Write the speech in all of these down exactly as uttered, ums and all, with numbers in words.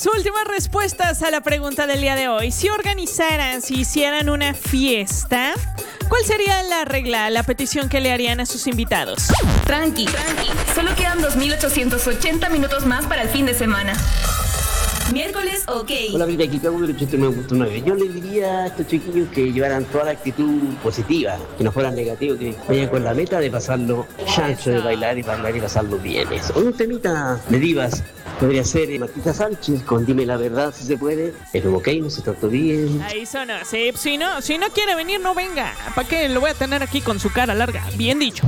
las últimas respuestas a la pregunta del día de hoy. Si organizaran, si hicieran una fiesta, ¿cuál sería la regla, la petición que le harían a sus invitados? Tranqui, tranqui. Solo quedan dos mil ochocientos ochenta minutos más para el fin de semana. Miércoles, ok. Hola, mira, aquí Cabo del ochenta y nueve punto nueve. Yo les diría a estos chiquillos que llevaran toda la actitud positiva, que no fueran negativos, que vayan con la meta de pasarlo chancho, de bailar y bailar y pasarlo bien. Eso. Un temita de divas podría ser eh, Martita Sánchez con Dime la Verdad si se puede. Pero ok, no se trató bien. Ahí sonó. Sí, si no, si no quiere venir, no venga. ¿Para qué lo voy a tener aquí con su cara larga? Bien dicho.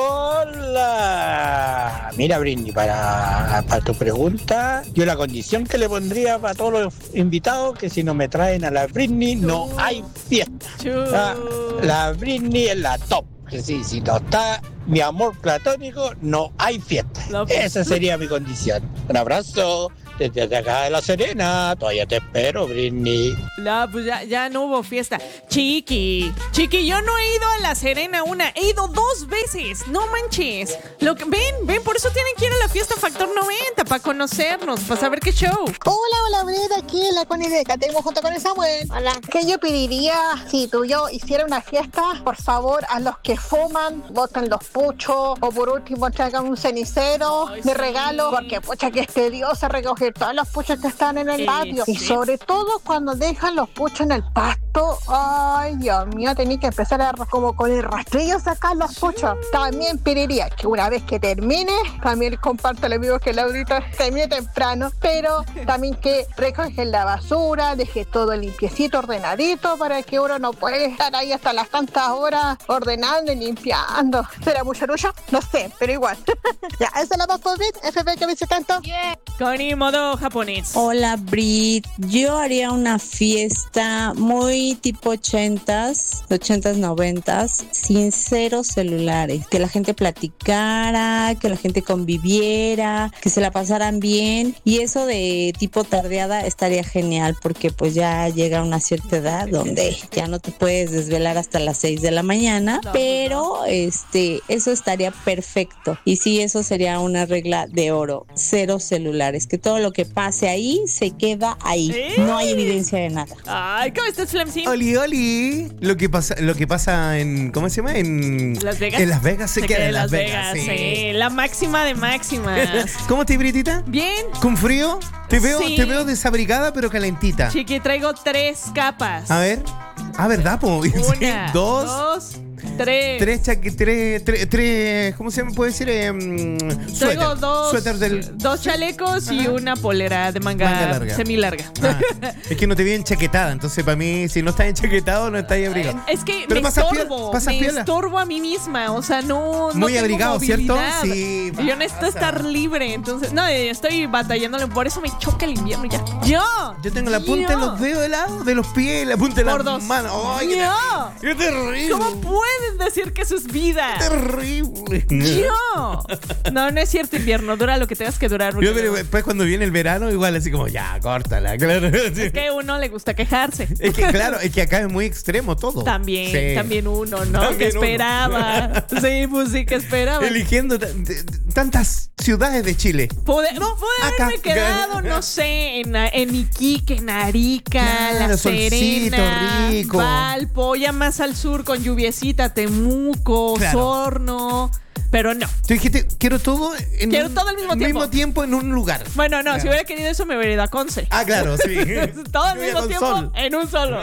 Hola. Mira, Britney, para, para tu pregunta, yo la condición que le pondría para todos los invitados, que si no me traen a la Britney, no hay fiesta. La, la Britney es la top. Que sí, si no está mi amor platónico, no hay fiesta. No, pues. Esa sería mi condición. Un abrazo desde acá de La Serena. Todavía te espero, Britney. No, pues ya, ya no hubo fiesta. Chiqui, Chiqui, yo no he ido a La Serena una, he ido dos veces. No manches. Lo que, ven, ven, por eso tienen que ir a la fiesta Factor noventa, para conocernos, para saber qué show. Hola, hola, Breda, aquí en la Connie de Catemo junto con el Samuel. Hola. Que yo pediría, si tú y yo hiciera una fiesta, por favor, a los que fuman, boten los puchos, o por último traigan un cenicero Ay, de sí. regalo, porque pucha que es tedioso recoger todos los puchos que están en el patio. Sí. Y sobre todo cuando dejan los puchos en el pasto, ay, Dios mío, tenía que empezar a como con el rastrillo sacar los sí. puchos. También pediría que una vez que termine, también comparto lo mismo que Laurita, termine temprano, pero también que recogen la basura, deje todo limpiecito, ordenadito, para que uno no puede estar ahí hasta las tantas horas ordenando y limpiando. ¿Será mucha lucha? No sé, pero igual. Ya, esa es la más por Brit, F B que me hice tanto. Yeah. Connie, modo japonés. Hola, Brit. Yo haría una fiesta muy tipo ochentas, ochentas, noventas, sin cero celulares. Que la gente platicara, que la gente conviviera, que se la pasaran bien. Y eso de tipo tardeada estaría genial, porque pues ya llega una cierta edad donde ya no te puedes desvelar hasta las seis de la mañana, no, pero no. este, eso estaría perfecto. Y sí, eso sería una regla de oro. Cero celulares. Que todo lo que pase ahí se queda ahí. ¿Eh? No hay evidencia de nada. Ay, ¿cómo estás, Flamsy? Oli, oli. Lo que pasa, lo que pasa en, ¿cómo se llama? En Las Vegas. En Las Vegas se, se queda en Las Vegas. Vegas sí. sí. La máxima de máximas. ¿Cómo te, Britita? Bien. ¿Con frío? Te veo, sí. te veo desabrigada pero calentita. Chiqui, traigo tres capas. A ver. Ah, ¿verdad, po? Una, sí, dos. dos. Tres. Tres, chaqui, tres, tres, tres, ¿cómo se puede decir? Eh, suéter. Traigo dos, suéter del... dos chalecos. Ajá. Y una polera de manga, manga larga. Semi-larga. Ah, es que no te vi enchaquetada, entonces para mí, si no estás enchaquetado, no estás abrigado. Es que pero me estorbo, piola, me piola. estorbo a mí misma, o sea, no, no muy tengo abrigado, movilidad. ¿cierto? Sí. Yo necesito estar libre, entonces, no, estoy batallándole, por eso me choca el invierno ya. ¡Yo! Yo tengo la punta de los dedos de lado, de los pies, la punta de por las dos. manos. ¡Ay, ¡Yo! qué, qué terrible! ¿Cómo puedes decir que eso es vida? ¡Qué terrible! ¡Yo! No, no es cierto, invierno, dura lo que tengas que durar. Yo, pero después cuando viene el verano, igual así como, ya, córtala, claro. Es que a uno le gusta quejarse. Es que claro, es que acá es muy extremo todo. También, sí. también uno, ¿no? También que esperaba. Uno. Sí, pues sí, que esperaba. Eligiendo t- t- tantas ciudades de Chile. Pude, no, pude acá, haberme quedado, no sé, en, en Iquique, en Arica, claro, La solcito, Serena, rico. Valpo, ya más al sur con lluviecita, Temuco, claro. Osorno. Pero no. Tú dijiste, quiero todo en quiero un, todo al mismo tiempo. mismo tiempo en un lugar. Bueno, no, claro. si hubiera querido eso me hubiera ido a Conce. Ah, claro, sí. Todo al mismo tiempo sol. en un solo.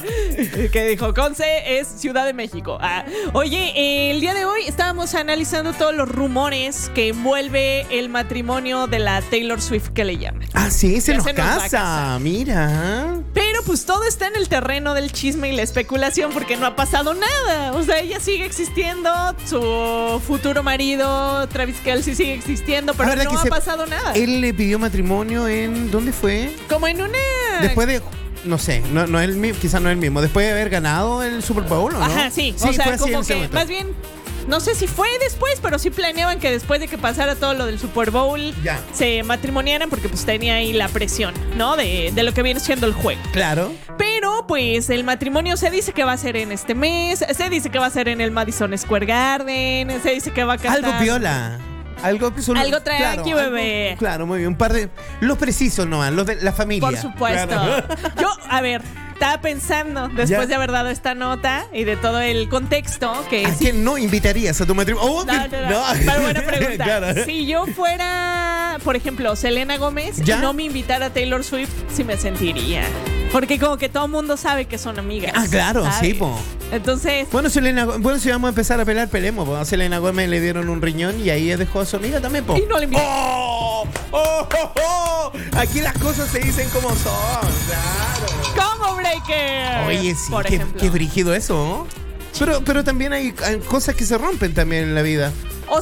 Que dijo, Conce es Ciudad de México. Ah, oye, eh, el día de hoy estábamos analizando todos los rumores que envuelve el matrimonio de la Taylor Swift, que le llaman. Ah, sí, se ya nos se nos casa, mira. Pero pues todo está en el terreno del chisme y la especulación porque no ha pasado nada. O sea, ella sigue existiendo, su futuro marido Travis Kelce sigue existiendo, pero no ha pasado nada. Él le pidió matrimonio en... ¿Dónde fue? Como en una... Después de... No sé, no, no es el mismo, quizás no es el mismo. Después de haber ganado el Super Bowl, ¿no? Ajá, sí. Sí, o sea, fue así como en que momento. Más bien... No sé si fue después, pero sí planeaban que después de que pasara todo lo del Super Bowl ya. se matrimoniaran porque pues tenía ahí la presión, ¿no? De, de lo que viene siendo el juego. Claro. Pero pues el matrimonio se dice que va a ser en este mes, se dice que va a ser en el Madison Square Garden, se dice que va a cantar... Algo viola. Algo que son, Algo tranqui, claro, bebé. Algo, claro, muy bien. Un par de. Los precisos nomás, los de la familia. Por supuesto. Claro. Yo, a ver, estaba pensando, después ¿Ya? de haber dado esta nota y de todo el contexto, que ¿A sí. quién no invitarías a tu matrimonio? Oh, No, no, no. no. Pero buena pregunta. Claro. Si yo fuera, por ejemplo, Selena Gómez ¿Ya? y no me invitara a Taylor Swift, sí me sentiría. Porque como que todo el mundo sabe que son amigas. Ah, claro, ¿sabes? sí, po. Entonces, Bueno, Selena, bueno, si vamos a empezar a pelear, pelemos. Po. A Selena Gómez le dieron un riñón y ahí dejó a su amiga también, po. y no le invito. ¡Oh! ¡Oh, oh, oh! Aquí las cosas se dicen como son, claro. ¿Cómo, Breaker? Oye, sí, Por qué, ejemplo. qué brígido eso, ¿no? Pero, pero también hay, hay cosas que se rompen también en la vida. O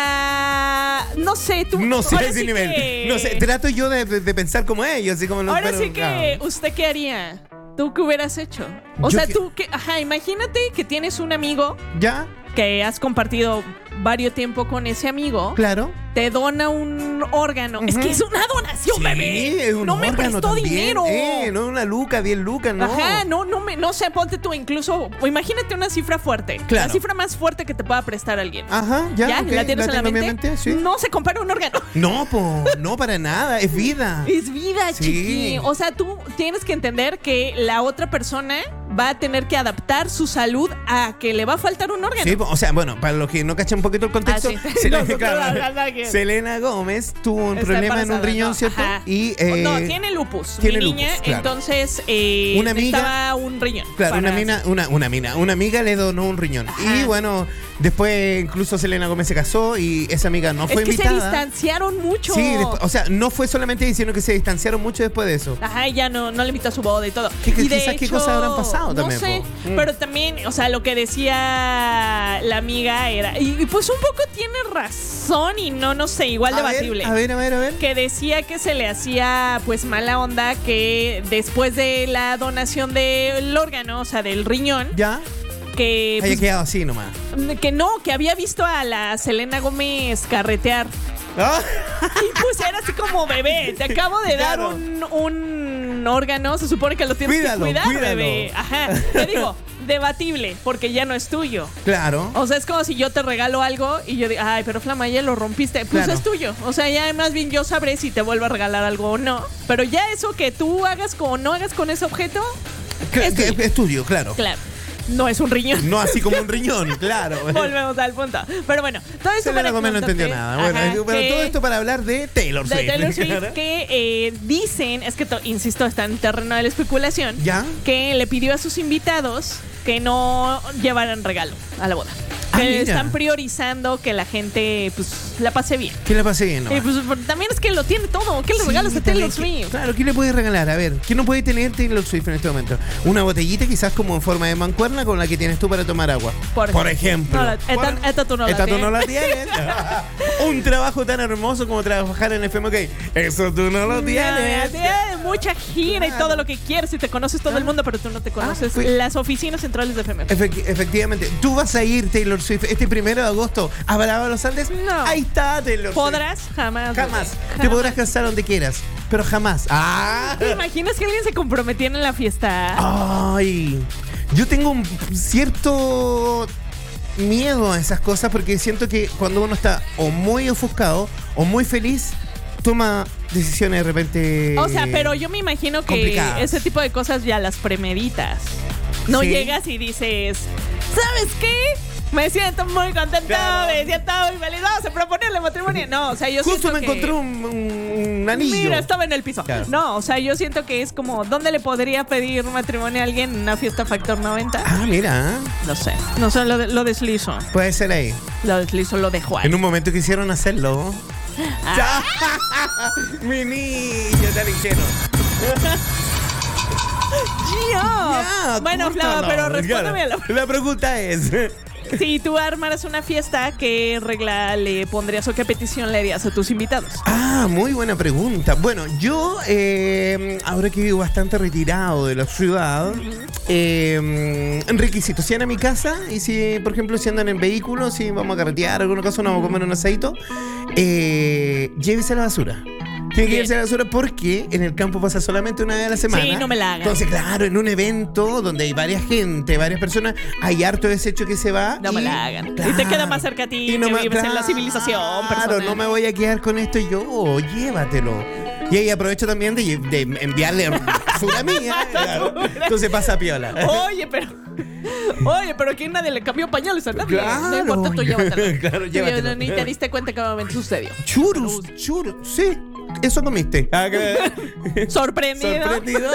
sea, no sé, tú. No sé ahora ese sí nivel. que- No sé, trato yo de, de pensar como ellos, así como no, Ahora pero, sí que, claro. ¿usted qué haría? ¿Tú qué hubieras hecho? O Yo sea, que- tú que, ajá, imagínate que tienes un amigo ¿Ya? que has compartido varios tiempo con ese amigo, Claro. te dona un órgano. Es Ujú. que es una donación, Sí, bebé. es un No me órgano prestó también. dinero. Eh, no una luca, diez lucas, no. Ajá, no, no me, no sé, ponte tú incluso, o imagínate una cifra fuerte. Claro. La cifra más fuerte que te pueda prestar alguien. Ajá, ya, ¿Ya? ok, ¿La tienes en la tengo en mente? mi mente, sí. No se compara un órgano. No, po, no para nada, es vida. Es vida, Sí. chiqui. O sea, tú tienes que entender que la otra persona va a tener que adaptar su salud a que le va a faltar un órgano. Sí, po, o sea, bueno, para los que no cachan un poquito el contexto, Ah, sí. Selena, Nosotros claro, hablando aquí. Selena Gómez tuvo un Está problema en un embarazada, riñón, ¿no? ¿cierto? Ajá. Y eh, no, tiene lupus. tiene mi niña, lupus, claro. entonces eh, Una amiga- necesitaba un riñón. Claro, para- una mina, una, una mina, una amiga le donó un riñón. Ajá. Y bueno, después incluso Selena Gómez se casó y esa amiga no Es fue que invitada. se distanciaron mucho. Sí, después- o sea, no fue solamente diciendo que se distanciaron mucho después de eso. Ajá, y ya no, no le invitó a su boda y todo. ¿Qué- qué- y de quizás qué hecho, cosas habrán pasado también, No sé, po? Mm. pero también, o sea, lo que decía la amiga era. Y, y pues un poco tiene razón y no, no sé, igual A ver, debatible. a ver, a ver, a ver. Que decía que se le hacía pues mala onda que después de la donación del órgano, o sea, del riñón, Ya, que, haya pues, quedado así nomás. que no, que había visto a la Selena Gómez carretear. Ah, Y pues era así como, bebé, te acabo de dar Claro. un, un órgano, se supone que lo tienes Cuídalo, que cuidar, cuídalo. bebé. Ajá, te digo, debatible, porque ya no es tuyo. claro. O sea, es como si yo te regalo algo y yo digo, ay, pero Flama, ya lo rompiste. Pues Claro. es tuyo. O sea, ya más bien yo sabré si te vuelvo a regalar algo o no. Pero ya eso que tú hagas con, o no hagas con ese objeto, Cla- es que- tuyo. es tuyo, claro. Claro, no es un riñón. No así como un riñón, claro. Volvemos al punto. Pero bueno, todo esto Selena para Gómez no contarte- entendió nada. Bueno, Ajá, eh, bueno, que- todo esto para hablar de Taylor de Swift. Taylor Swift que eh, dicen, es que to- insisto, está en terreno de la especulación, ¿Ya? que le pidió a sus invitados que no llevaran regalo a la boda. Ah, Que mira. están priorizando que la gente pues la pase bien. ¿Qué le pasé bien? Y nomás? pues por- también es que lo tiene todo. ¿Qué le Sí, regalas a también, Taylor ¿qué- Swift? Claro, ¿qué le puedes regalar? A ver, ¿qué no puede tener Taylor Swift en este momento? Una botellita quizás como en forma de mancuerna con la que tienes tú para tomar agua. Por ejemplo. No, la- esta- Por- esta tú no la esta tú tienes. no la tienes. Un trabajo tan hermoso como trabajar en F M K. Eso tú no lo tienes. Tiene mucha gira y Claro. todo lo que quieres y te conoces todo el mundo, pero tú no te conoces fui- las oficinas centrales de F M. Efec- efectivamente. ¿Tú vas a ir, Taylor Swift, este primero de agosto a Bravo los Andes? No. Ahí está, Taylor Swift. ¿Podrás? Jamás. Jamás. bebé. Te podrás casar donde quieras, pero jamás. ¡Ah! ¿Te imaginas que alguien se comprometiera en la fiesta? Ay, yo tengo un cierto miedo a esas cosas porque siento que cuando uno está o muy ofuscado o muy feliz, toma decisiones de repente. O sea, pero yo me imagino que complicadas. ese tipo de cosas ya las premeditas. No Sí. llegas y dices, ¿sabes qué? Me siento muy contento, Claro. me siento muy feliz, vamos a proponerle matrimonio. No, o sea, yo Justo siento me que... encontré un, un- un anillo. Mira, estaba en el piso. Claro. No, o sea, yo siento que es como, ¿dónde le podría pedir matrimonio a alguien en una fiesta Factor noventa? Ah, mira, No sé. No sé, lo, de- lo deslizo. puede ser ahí. Lo deslizo, lo dejo ahí. En un momento quisieron hacerlo. Ah. Mi niño tan ingenuo. Gio. Ya, Bueno, Flava, córtalo. pero respóndeme a Claro. la... La pregunta es: Si tú armaras una fiesta, ¿qué regla le pondrías o qué petición le harías a tus invitados? Ah, muy buena pregunta. Bueno, yo eh, ahora que vivo bastante retirado de la ciudad, eh, requisitos. Si andan a mi casa y si, por ejemplo, si andan en vehículo, si vamos a carretear, en alguna cosa, no vamos a comer un asadito, eh, llévese la basura. Tiene que irse a la basura porque en el campo pasa solamente una vez a la semana. Sí, no me la hagan. Entonces, claro, en un evento donde hay varias gente, varias personas, hay harto desecho que se va. No y, me la hagan. claro, y te queda más cerca a ti, y no que me- vives en la claro, civilización Claro, personal. no me voy a quedar con esto yo, llévatelo. Y ahí aprovecho también de, de enviarle basura mía. Claro. Entonces pasa piola. Oye, pero. Oye, pero aquí nadie le cambió pañales a nadie. Claro. No importa, tú llévatelo. Claro, Tú llévatelo. Ni te diste cuenta que momento sucedió. Churros, churros, sí. Eso comiste. Ah, que- Sorprendido. Sorprendido.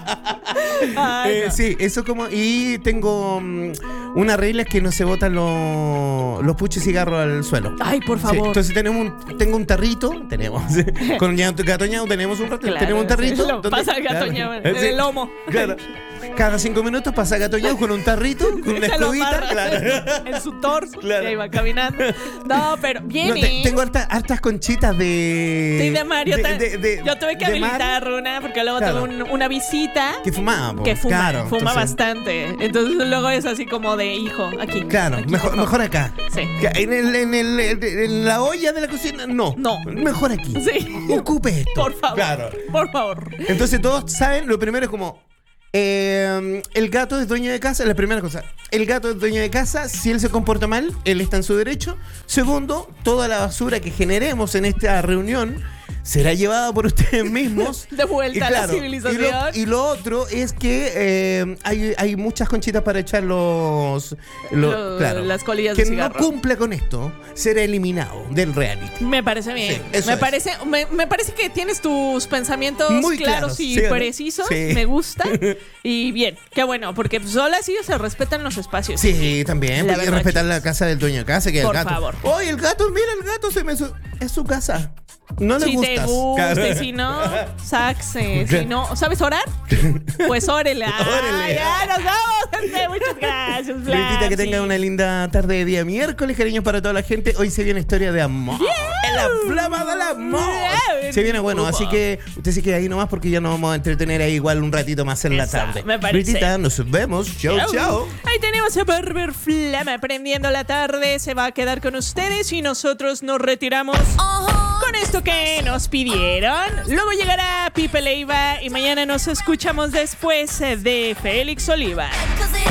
Ay, Eh, no. sí, eso como. Y tengo mm, una regla es que no se botan los, los puchos y cigarros al suelo. Ay, por Sí, favor. entonces tenemos un, tengo un tarrito, tenemos, con gato, gato ñao tenemos un rato, Claro, tenemos un tarrito. sí, lo donde- pasa el gato claro, ñao en el lomo. Claro. Cada cinco minutos pasa gato ñao con un tarrito, con una Se lo escobita. amarra Claro. en su torso. Claro. Y ahí va caminando. No, pero bien, No, te- ¿eh? tengo harta- hartas conchitas de. Sí, de Mario. de- ta- de- de- yo tuve que de mar habilitar una porque luego Claro. tuve un- una visita Que fumaba, po, que fuma, claro, fuma entonces- bastante. Entonces luego es así como de hijo, aquí. Claro, aquí, mejor, por favor. mejor acá. Sí. Que En, el, en, el, en la olla de la cocina, no. No. Mejor aquí. Sí. Ocupe esto. Por favor. Claro. Por favor. Entonces todos saben, lo primero es como. eh, el gato es dueño de casa, la primera cosa. El gato es dueño de casa, si él se comporta mal, él está en su derecho. Segundo, toda la basura que generemos en esta reunión será llevada por ustedes mismos. De vuelta Y a la claro, civilización. Y lo, y lo otro es que eh, hay, hay muchas conchitas para echar los. los- Lo- claro. las colillas de Quien no cigarro. cumpla con esto será eliminado del reality. Me parece bien. Sí, eso me es. parece, me, me parece que tienes tus pensamientos Muy claros, claros, y ¿sí o no? precisos. Sí. Me gusta. Y bien, qué bueno, porque solo así se respetan los espacios. Sí, también. La Hay que verdad, respetar chicos. la casa del dueño de casa, que es Por el gato. favor. Oye, el gato, mira, el gato se me. su- Es su casa. No le Si gustas. te gusta, Claro. y si no, saxe. Si no, ¿sabes orar? Pues órele. Órele. Ya nos vamos, gente. Muchas gracias, Britita, que Flaxi. tenga una linda tarde de día miércoles, cariños para toda la gente. Hoy se viene historia de amor. En la flama del amor. Bien. Se viene bueno, así que usted se queda ahí nomás porque ya nos vamos a entretener ahí igual un ratito más en la Eso, tarde. me parece. Britita, nos vemos. Chao, chao. Ahí tenemos a Barber Flama prendiendo la tarde. Se va a quedar con ustedes y nosotros nos retiramos con esto que nos pidieron. Luego llegará Pipe Leiva y mañana nos escuchamos después de Félix Oliva.